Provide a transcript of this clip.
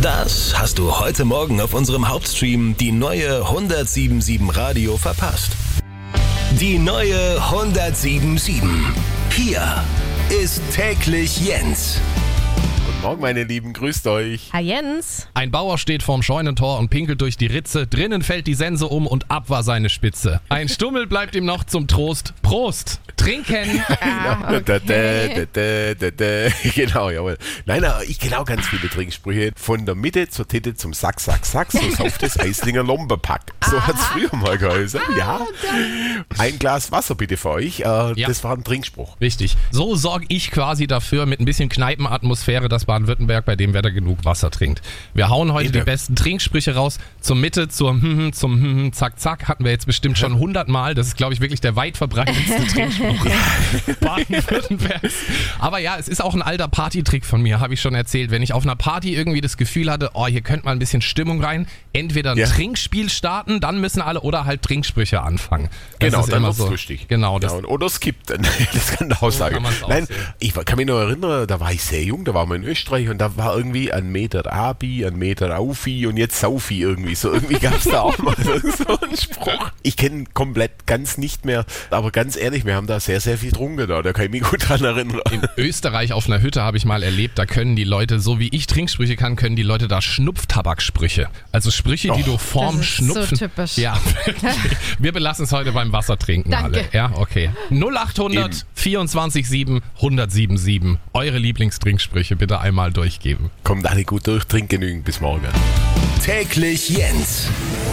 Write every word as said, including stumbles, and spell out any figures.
Das hast du heute Morgen auf unserem Hauptstream die neue hundertsieben Komma sieben Radio verpasst. Die neue hundertsieben Komma sieben. Hier ist täglich Jens. Guten Morgen, meine Lieben, grüßt euch. Hi Jens. Ein Bauer steht vorm Scheunentor und pinkelt durch die Ritze. Drinnen fällt die Sense um und ab war seine Spitze. Ein Stummel bleibt ihm noch zum Trost. Prost! Trinken! Ah, genau. Da, da, da, da, da. Genau, jawohl. Nein, nein, ich kenne auch ganz viele Trinksprüche. Von der Mitte zur Titte zum Sack, Sack, Sack, so sauft das Eislinger Lombepack. So hat es früher mal geheißen. Ja. Ein Glas Wasser bitte für euch. Äh, Ja. Das war ein Trinkspruch. Richtig. So sorge ich quasi dafür mit ein bisschen Kneipenatmosphäre, dass Baden-Württemberg bei dem Wetter genug Wasser trinkt. Wir hauen heute die besten Trinksprüche raus. Zur Mitte, zur hm, zum hm, zack, zack hatten wir jetzt bestimmt schon hundert Mal. Das ist, glaube ich, wirklich der weit verbreitetste Trinkspruch Baden-Württembergs. Aber ja, es ist auch ein alter Partytrick von mir, habe ich schon erzählt. Wenn ich auf einer Party irgendwie das Gefühl hatte, oh, hier könnte mal ein bisschen Stimmung rein, entweder ein Ja. Trinkspiel starten, dann müssen alle, oder halt Trinksprüche anfangen. Das Genau, ist dann immer wird's so. lustig. Genau, das Ja, und- oder skippt dann. Das kann ich auch sagen. kann man's auch Nein, sehen. ich kann mich noch erinnern, da war ich sehr jung, da waren wir in Österreich und da war irgendwie ein Meter Abi, ein Meter Aufi und jetzt Saufi irgendwie. So irgendwie gab es da auch mal so einen Spruch. Ich kenne komplett ganz nicht mehr, aber ganz ehrlich, wir haben da sehr, sehr viel getrunken da, da kann ich mich gut dran erinnern. In Österreich auf einer Hütte habe ich mal erlebt, da können die Leute, so wie ich Trinksprüche kann, können die Leute da Schnupftabaksprüche. Also Sprüche, die Och. du vorm Das ist so Schnupfen... typisch. Ja, wir belassen es heute beim Wassertrinken Danke. alle. Ja, okay. null achthundert Eben. vierundzwanzig sieben hundertsieben sieben. Eure Lieblingstrinksprüche bitte einmal durchgeben. Kommt alle gut durch, trinkt genügend, bis morgen. Täglich Jens.